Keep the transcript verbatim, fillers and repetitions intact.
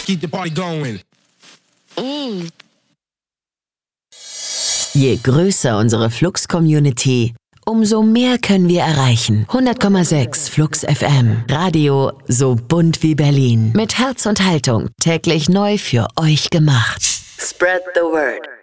Keep the party going. Mm. Je größer unsere Flux-Community, umso mehr können wir erreichen. hundert Komma sechs Flux F M. Radio so bunt wie Berlin. Mit Herz und Haltung. Täglich neu für euch gemacht. Spread the word.